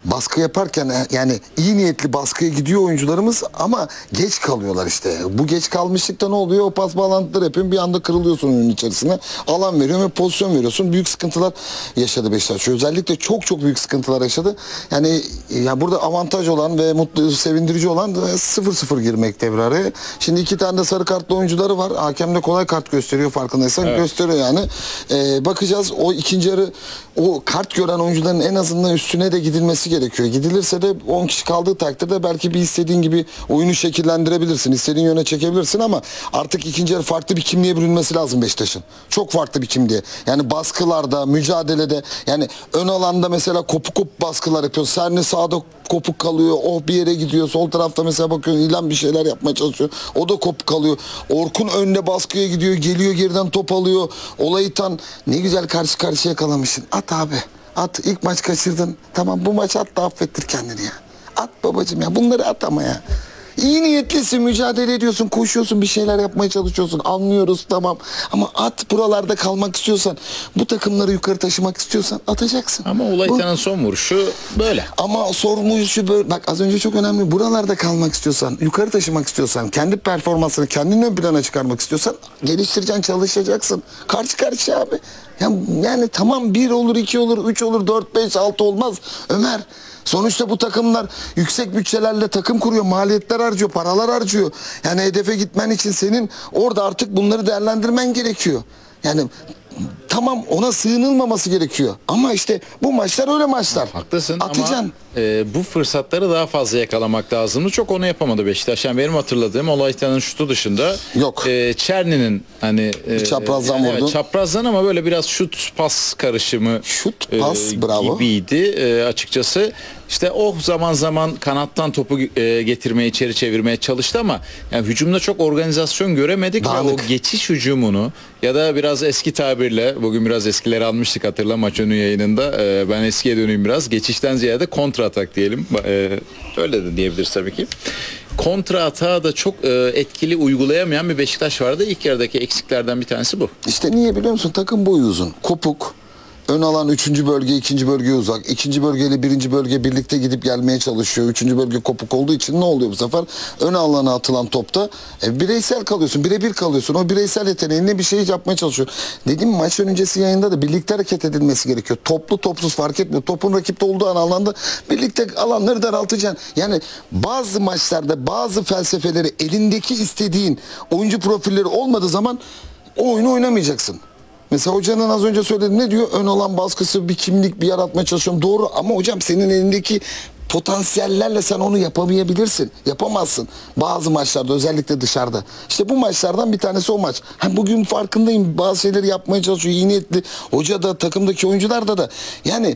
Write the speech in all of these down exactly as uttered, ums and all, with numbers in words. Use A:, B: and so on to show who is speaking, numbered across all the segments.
A: baskı yaparken yani iyi niyetli baskıya gidiyor oyuncularımız ama geç kalıyorlar işte. Bu geç kalmışlıkta ne oluyor? O pas bağlantıları yapıyorsun, bir anda kırılıyorsun oyunun içerisine. Alan veriyorsun ve pozisyon veriyorsun. Büyük sıkıntılar yaşadı Beşiktaş. Özellikle çok çok büyük sıkıntılar yaşadı. Yani ya burada avantaj olan ve mutlu, sevindirici olan sıfır sıfır girmek devre araya. Şimdi iki tane de sarı kartlı oyuncuları var. Hakem de kolay kart gösteriyor farkındaysan. Evet. Gösteriyor yani. Ee, bakacağız o ikinci yarı o kart gören oyuncuların en azından üstüne de gidilmesi gerekiyor. Gidilirse de on kişi kaldığı takdirde belki bir istediğin gibi oyunu şekillendirebilirsin. İstediğin yöne çekebilirsin ama artık ikinci yarı farklı bir kimliğe bürünmesi lazım Beşiktaş'ın. Çok farklı bir kimliğe. Yani baskılarda, mücadelede yani ön alanda mesela kopuk kopuk baskılar yapıyor. Serni sağda kopuk kalıyor. Oh bir yere gidiyor. Sol tarafta mesela bakıyorsun İlhan bir şeyler yapmaya çalışıyor. O da kopuk kalıyor. Orkun önde baskıya gidiyor. Geliyor geriden top alıyor. Olayı tan ne güzel karşı karşıya kalamışsın. At abi. At. İlk maç kaçırdın. Tamam bu maç at da affettir kendini ya. At babacığım ya. Bunları at ama ya. İyi niyetlisin, mücadele ediyorsun, koşuyorsun, bir şeyler yapmaya çalışıyorsun. Anlıyoruz tamam. Ama at buralarda kalmak istiyorsan, bu takımları yukarı taşımak istiyorsan atacaksın.
B: Ama Olaytan'ın son vuruşu böyle.
A: Ama sormuşu böyle. Bak az önce çok önemli. Buralarda kalmak istiyorsan, yukarı taşımak istiyorsan, kendi performansını kendini ön plana çıkarmak istiyorsan geliştireceksin, çalışacaksın. Karşı karşıya abi. Yani, yani tamam bir olur, iki olur, üç olur, dört, beş, altı olmaz. Ömer. Sonuçta bu takımlar yüksek bütçelerle takım kuruyor, maliyetler harcıyor, paralar harcıyor. Yani hedefe gitmen için senin orada artık bunları değerlendirmen gerekiyor. Yani tamam ona sığınılmaması gerekiyor. Ama işte bu maçlar öyle maçlar.
B: Haklısın
A: Atacaksın.
B: ama e, bu fırsatları daha fazla yakalamak lazımdı. Çok onu yapamadı Beşiktaş. Yani benim hatırladığım Olaytan'ın şutu dışında
A: yok.
B: E, Çerni'nin hani e,
A: çaprazdan
B: yani
A: vurdu.
B: Evet, çaprazdan ama böyle biraz şut pas karışımı
A: şut pas e, bravo.
B: gibiydi e, açıkçası. İşte o zaman zaman kanattan topu e, getirmeye, içeri çevirmeye çalıştı ama yani hücumda çok organizasyon göremedik. Ve o geçiş hücumunu ya da biraz eski tabirle bugün biraz eskileri almıştık hatırla maç önü yayınında. E, ben eskiye döneyim biraz. Geçişten ziyade kontra atak diyelim. E, öyle de diyebiliriz tabii ki. Kontra atağı da çok e, etkili uygulayamayan bir Beşiktaş vardı. İlk yarıdaki eksiklerden bir tanesi bu.
A: İşte niye biliyor musun? Takım boyu uzun. Kopuk. Ön alan üçüncü bölge, ikinci bölgeye uzak. İkinci bölgeyle birinci bölge birlikte gidip gelmeye çalışıyor. Üçüncü bölge kopuk olduğu için ne oluyor bu sefer? Ön alana atılan topta e, bireysel kalıyorsun, birebir kalıyorsun. O bireysel yeteneğinle bir şey yapmaya çalışıyor. Dediğim maç öncesi yayında da birlikte hareket edilmesi gerekiyor. Toplu topsuz fark etmiyor. Topun rakipte olduğu an alanda birlikte alanları daraltacaksın. Yani bazı maçlarda bazı felsefeleri elindeki istediğin oyuncu profilleri olmadığı zaman o oyunu oynamayacaksın. Mesela hocanın az önce söyledi ne diyor? Ön alan baskısı bir kimlik bir yaratmaya çalışıyorum. Doğru ama hocam senin elindeki potansiyellerle sen onu yapamayabilirsin. Yapamazsın. Bazı maçlarda özellikle dışarıda. İşte bu maçlardan bir tanesi o maç. Ha, bugün farkındayım bazı şeyleri yapmaya çalışıyor. İyi niyetli. Hoca da takımdaki oyuncular da da. Yani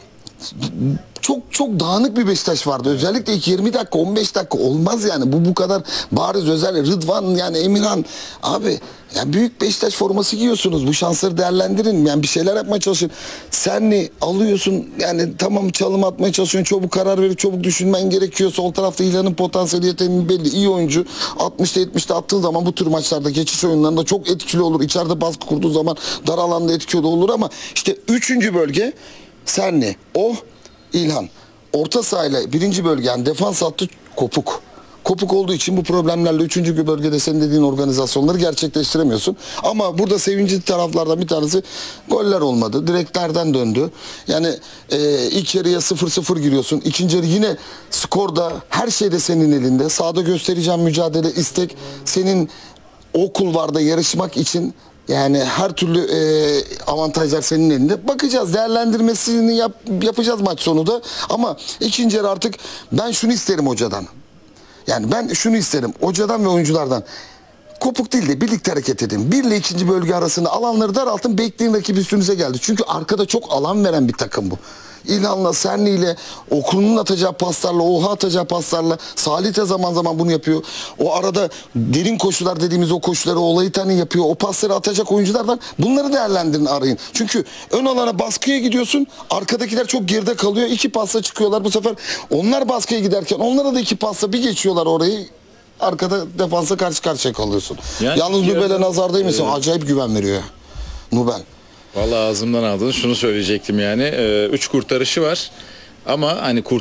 A: çok çok dağınık bir Beşiktaş vardı. Özellikle ilk yirmi dakika on beş dakika olmaz yani. Bu bu kadar bariz özel Rıdvan yani Emirhan abi ya büyük Beşiktaş forması giyiyorsunuz. Bu şansları değerlendirin. Yani bir şeyler yapmaya çalışın. Sen ne alıyorsun? Yani tamam çalım atmaya çalışıyorsun. Çabuk karar verip çabuk düşünmen gerekiyor. Sol tarafta İlhan'ın potansiyeli yeteneği belli. İyi oyuncu. altmışta yetmişte attığı zaman bu tür maçlarda geçiş oyunlarında çok etkili olur. İçeride baskı kurduğu zaman dar alanda etkili olur ama işte üçüncü bölge Serni, o İlhan. Orta sahayla birinci bölge yani defans hattı kopuk. Kopuk olduğu için bu problemlerle üçüncü bölgede senin dediğin organizasyonları gerçekleştiremiyorsun. Ama burada sevinci taraflardan bir tanesi goller olmadı. Direklerden döndü. Yani e, ilk yarıya sıfır sıfır giriyorsun. İkinci yarı yine skorda her şey de senin elinde. Sahada göstereceğin mücadele, istek senin o kulvarda yarışmak için yani her türlü e, avantajlar senin elinde. Bakacağız değerlendirmesini yap, yapacağız maç sonu da. Ama ikinci yarı artık ben şunu isterim hocadan. Yani ben şunu isterim hocadan ve oyunculardan. Kopuk değil de birlikte hareket edin. Bir ile ikinci bölge arasında alanları daraltın. Bekleyin rakibi üstünüze geldi. Çünkü arkada çok alan veren bir takım bu. İlhan'la, Serni'yle, Okun'un atacağı paslarla, Oha atacağı paslarla, Salih de zaman zaman bunu yapıyor. O arada derin koşular dediğimiz o koşuları Olaytan'ın yapıyor. O pasları atacak oyunculardan bunları değerlendirin, arayın. Çünkü ön alana baskıya gidiyorsun. Arkadakiler çok geride kalıyor. İki pasla çıkıyorlar. Bu sefer onlar baskıya giderken onlara da iki pasla bir geçiyorlar orayı. Arkada defansa karşı karşıya kalıyorsun. Yani yalnız Nubel'e nazar değil misin? Evet. Acayip güven veriyor ya. Nubel.
B: Vallahi ağzımdan aldın. Şunu söyleyecektim yani. Ee, üç kurtarışı var. Ama hani kurt